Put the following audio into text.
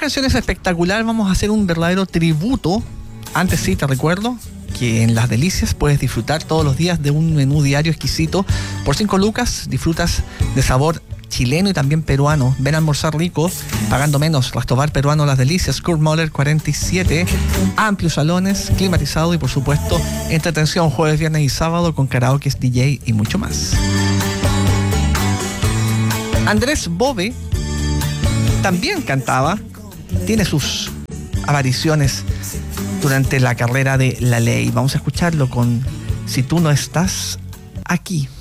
canción es espectacular. Vamos a hacer un verdadero tributo. Antes sí, te recuerdo que en Las Delicias puedes disfrutar todos los días de un menú diario exquisito. Por 5 lucas disfrutas de sabor chileno y también peruano. Ven a almorzar rico, pagando menos. Restobar peruano Las Delicias, Kurt Moller 47. Amplios salones, climatizado y por supuesto entretención jueves, viernes y sábado con karaoke, DJ y mucho más. Andrés Bove también cantaba. Tiene sus apariciones durante la carrera de La Ley. Vamos a escucharlo con Si tú no estás aquí.